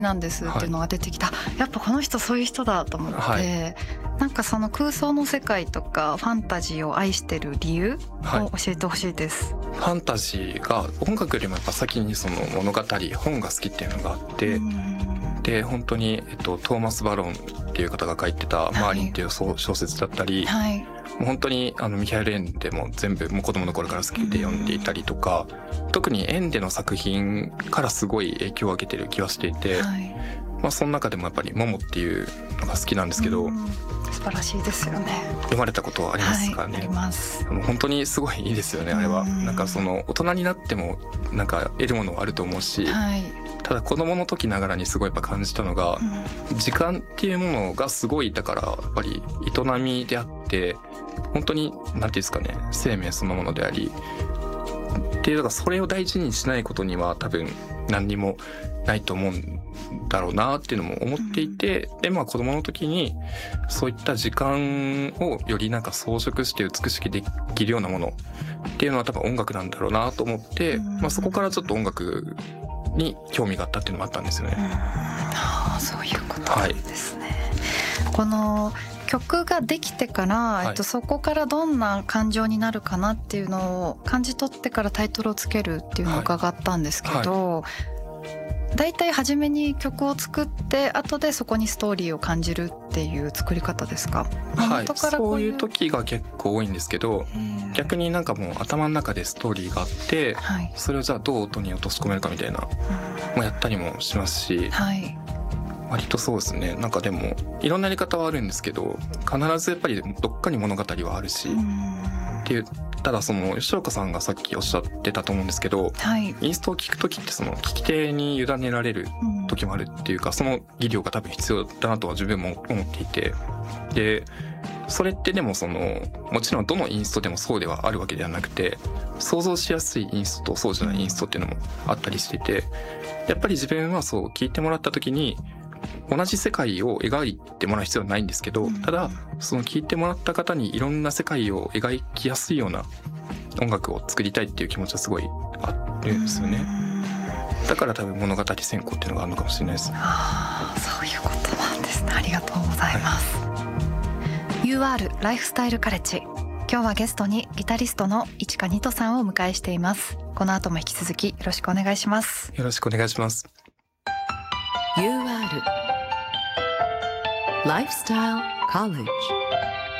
なんですっていうのが出てきた、やっぱこの人そういう人だと思って、なんかその空想の世界とかファンタジーを愛してる理由を教えてほしいです、 ファンタジーが音楽よりもやっぱ先にその物語本が好きっていうのがあって、で本当に、トーマス・バロンっていう方が書いてた「マーリン」っていう小説だったり、もう本当にミハエル・エンデも全部もう子供の頃から好きで読んでいたりとか、特にエンデの作品からすごい影響を受けてる気はしていて、その中でもやっぱり「モモ」っていうのが好きなんですけど、 素晴らしいですよね。 読まれたことありますかね？ あります。 本当にすごいいいですよね、あれは。なんかその大人になってもなんか得るものはあると思うし、ただ子供の時ながらにすごいやっぱ感じたのが、時間っていうものがすごいだからやっぱり営みであって、本当になんていうんですかね、生命そのものでありっていう、だからそれを大事にしないことには多分何にもないと思うんだろうなっていうのも思っていて、で子供の時にそういった時間をよりなんか装飾して美しくできるようなものっていうのは多分音楽なんだろうなと思って、そこからちょっと音楽に興味があったっていうのもあったんですよね。 そういうことなんですね。この曲ができてから、そこからどんな感情になるかなっていうのを感じ取ってからタイトルをつけるっていうのを伺ったんですけど、だいたい初めに曲を作って後でそこにストーリーを感じるっていう作り方ですか？ そういう時が結構多いんですけど、逆になんかもう頭の中でストーリーがあって、それをじゃあどう音に落とし込めるかみたいなもやったりもしますし、割とそうですね。なんかでもいろんなやり方はあるんですけど、必ずやっぱりどっかに物語はあるしっていう。ただその吉岡さんがさっきおっしゃってたと思うんですけど、インストを聞く時ってその聞き手に委ねられる時もあるっていうか、その技量が多分必要だなとは自分も思っていて、でそれってでもそのもちろんどのインストでもそうではあるわけではなくて、想像しやすいインストとそうじゃないインストっていうのもあったりしていて、やっぱり自分はそう聞いてもらった時に同じ世界を描いてもらう必要はないんですけど、ただその聞いてもらった方にいろんな世界を描きやすいような音楽を作りたいっていう気持ちはすごいあるんですよね。だから多分物語選考っていうのがあるのかもしれないです。 そういうことなんですね。ありがとうございます、UR ライフスタイルカレッジ、今日はゲストにギタリストの市川二斗さんをお迎えしています。この後も引き続きよろしくお願いします。 よろしくお願いします。 UR Lifestyle College